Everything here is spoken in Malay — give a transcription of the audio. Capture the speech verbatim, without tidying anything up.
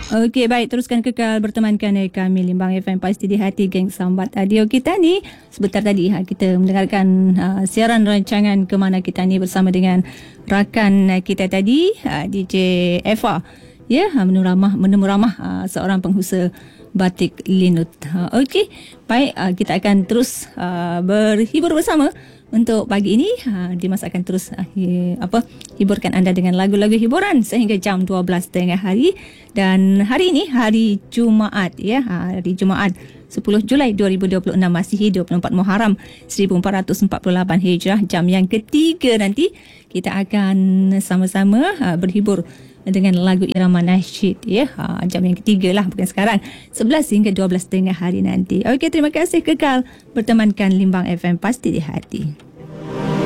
Okey, baik, teruskan kekal bertemankan dengan kami Limbang F M Pasti di Hati, geng Sambat Radio kita ni. Sebentar tadi ha, kita mendengarkan uh, siaran rancangan Ke Mana Kita Ni bersama dengan rakan uh, kita tadi, uh, D J Eva. Ya, yeah, menemu ramah, menemu ramah uh, seorang pengusaha batik linut. Uh, Okey, baik, uh, kita akan terus uh, berhibur bersama. Untuk pagi ini, uh, Dimas akan terus uh, hi, apa, hiburkan anda dengan lagu-lagu hiburan sehingga jam dua belas tengah hari. Dan hari ini, hari Jumaat, ya, hari Jumaat sepuluh Julai dua ribu dua puluh enam, Masihi dua puluh empat Muharram seribu empat ratus empat puluh lapan Hijrah. Jam yang ketiga nanti, kita akan sama-sama uh, berhibur dengan lagu irama nasyid, ya. Ha, jam yang ketiga lah, bukan sekarang, sebelas hingga dua belas tengah hari nanti. Okey, terima kasih kekal bertemankan Limbang F M Pasti di Hati.